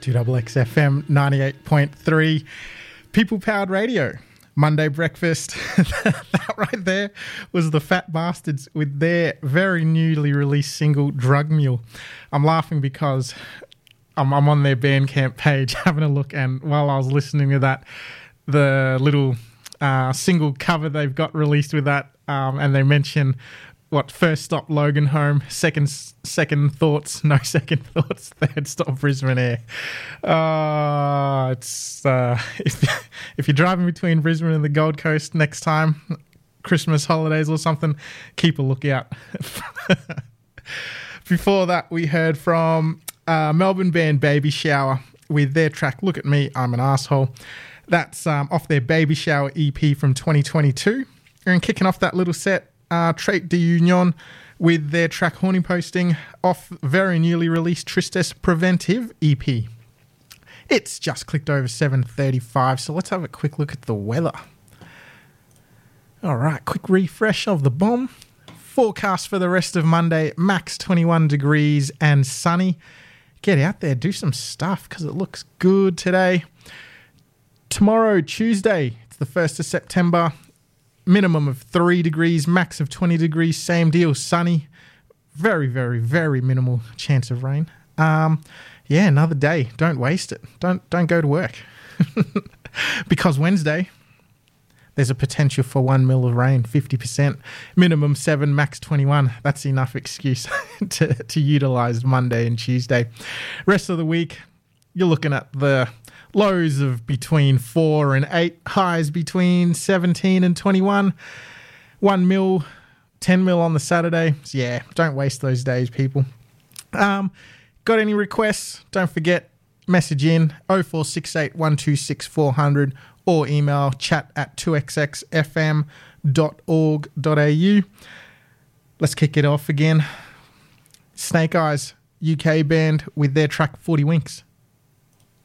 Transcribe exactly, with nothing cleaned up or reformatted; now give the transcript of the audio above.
two X X F M ninety-eight point three, People Powered Radio, Monday Breakfast. That right there was the Fat Bastards with their very newly released single, Drug Mule. I'm laughing because I'm, I'm on their Bandcamp page having a look, and while I was listening to that, the little uh, single cover they've got released with that, um, and they mention what first stop Logan home, second second thoughts, no second thoughts, third stop Brisbane Air. Uh, it's uh, if, if you're driving between Brisbane and the Gold Coast next time, Christmas holidays or something, keep a lookout. Before that, we heard from uh, Melbourne band Baby Shower with their track Look at Me, I'm an Asshole. That's um, off their Baby Shower E P from twenty twenty-two. And kicking off that little set, Uh, Trait de Union with their track Horny Posting off very newly released Tristesse Preventive E P. It's just clicked over seven thirty-five, so let's have a quick look at the weather. All right, quick refresh of the bomb. Forecast for the rest of Monday, max twenty-one degrees and sunny. Get out there, do some stuff because it looks good today. Tomorrow, Tuesday, it's the first of September. Minimum of three degrees, max of twenty degrees, same deal, sunny. Very, very, very minimal chance of rain. Um, yeah, another day. Don't waste it. Don't don't go to work. Because Wednesday, there's a potential for one mil of rain, fifty percent. Minimum seven, max twenty-one. That's enough excuse to, to utilise Monday and Tuesday. Rest of the week, you're looking at the lows of between four and eight, highs between seventeen and twenty-one. One mil, ten mil on the Saturday. So yeah, don't waste those days, people. Um, got any requests? Don't forget, message in oh four six eight, one two six, four hundred or email chat at two x x f m dot org dot a u. Let's kick it off again. Snake Eyes, U K band with their track forty Winks.